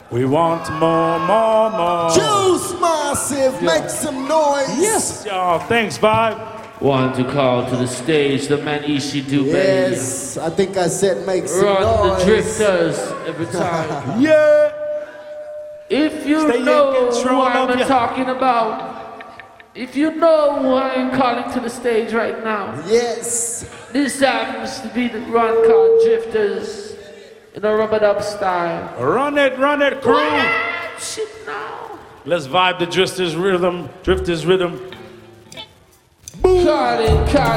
We want more. Juice Massive, make some noise. Yes, y'all. Thanks, Vibe. Want to call to the stage the man Ishi Dubey. Yes, I think I said make some Run noise. the drifters every time. Yeah. If you Stay in know control who of I'm ya. talking about, if you know who I am calling to the stage right now, Yes. this happens to be the Run Called Drifters in a rub-a-dub style. Run it, crew. Shit now. Let's vibe the drifters rhythm. Call it,